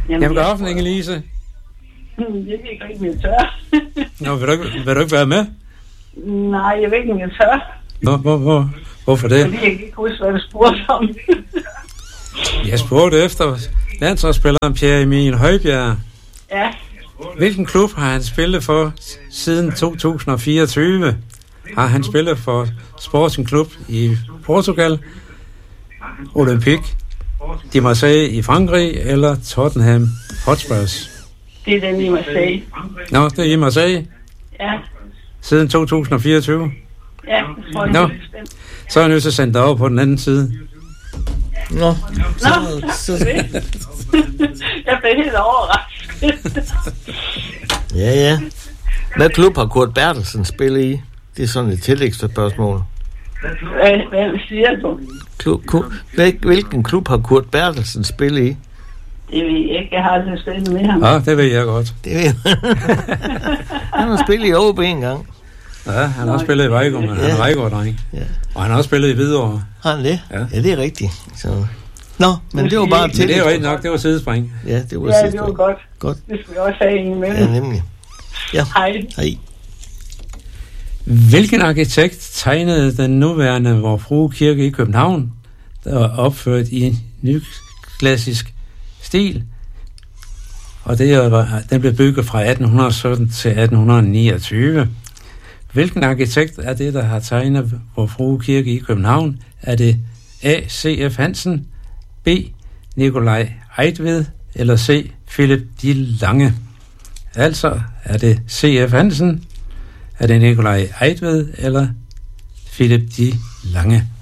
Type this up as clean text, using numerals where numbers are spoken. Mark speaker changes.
Speaker 1: Jamen, god aften, Inge-Lise.
Speaker 2: Det er ikke rigtig, jeg tør.
Speaker 1: Nå, vil du ikke være med?
Speaker 2: Nej, jeg ved ikke, om jeg tør.
Speaker 1: Hvorfor det?
Speaker 2: Fordi jeg kan ikke huske, hvad du spurgte om.
Speaker 1: Jeg spurgte efter landsholdsspilleren Pierre Emil Højbjerg.
Speaker 2: Ja.
Speaker 1: Hvilken klub har han spillet for siden 2024? Har han spillet for Sporting Club i Portugal, Olympique de Marseille i Frankrig eller Tottenham Hotspurs?
Speaker 2: Det er den i Marseille.
Speaker 1: Nå, det er i Marseille?
Speaker 2: Ja.
Speaker 1: Siden 2024?
Speaker 2: Ja, det tror jeg.
Speaker 1: Nå, så er jeg nødt til at sende dig over på den anden side.
Speaker 2: Nå. Jeg blev helt overrasket.
Speaker 3: Ja. Hvad klub har Kurt Bertelsen spillet i? Det er sådan et tillægsspørgsmål.
Speaker 2: Hvad siger du?
Speaker 3: Hvilken klub har Kurt Bertelsen spillet i?
Speaker 2: Det ved jeg ikke. Jeg har aldrig spillet med ham.
Speaker 1: Ja, det ved jeg godt.
Speaker 3: Det ved jeg. Han har spillet i OB en gang.
Speaker 1: Ja, han har også spillet i Vejgaard, men han er Vejgaard-dreng. Ja. Og han har også spillet i Hvidovre.
Speaker 3: Har han det? Ja, det er rigtigt. Så. Nå, men det var bare til.
Speaker 1: Men det er jo rigtigt nok, det var sidespring.
Speaker 3: Ja, det var sidespring.
Speaker 2: Ja, det var godt. Det skal vi også have en imellem.
Speaker 3: Ja, nemlig. Ja.
Speaker 2: Hej.
Speaker 1: Hvilken arkitekt tegnede den nuværende Vor Frue Kirke i København, der var opført i nyklassisk stil? Og den blev bygget fra 1817 til 1829. Hvilken arkitekt er det, der har tegnet Vor Frue Kirke i København? Er det A. C.F. Hansen, B. Nikolaj Eigtved eller C. Philip de Lange? Altså, er det C.F. Hansen, er det Nikolaj Eigtved eller Philip de Lange?